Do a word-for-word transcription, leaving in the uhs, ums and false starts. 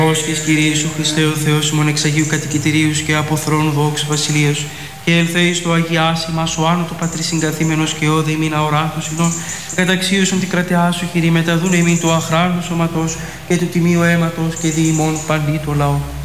Πρόσχες Κύριε Ιησού Χριστέ ο Θεός ημών εξ Αγίου Κατοικητηρίου και από θρόνου δόξου βασιλείας και ελθέης το αγιάσιμα σου άνω το Πατρί συγκαθήμενος και όδε ημίν αοράτος ημών καταξίωσον την κρατεά σου Κύριε μεταδούνε ημίν του αχράνου σώματός και του τιμίου αίματος και δι' ημών παντί το λαό.